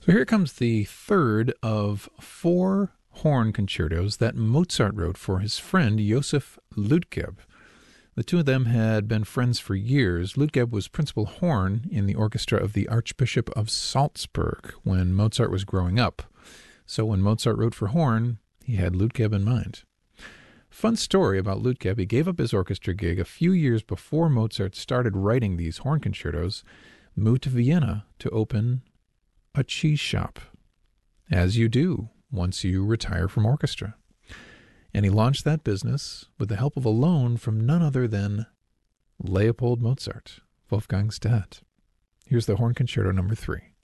So here comes the third of four horn concertos that Mozart wrote for his friend Joseph Lütgeb. The two of them had been friends for years. Lütgeb was principal horn in the orchestra of the Archbishop of Salzburg when Mozart was growing up. So when Mozart wrote for horn, he had Lütgeb in mind. Fun story about Lütgeb: he gave up his orchestra gig a few years before Mozart started writing these horn concertos, moved to Vienna to open a cheese shop, as you do once you retire from orchestra. And he launched that business with the help of a loan from none other than Leopold Mozart, Wolfgang Stadt. Here's the Horn Concerto number 3.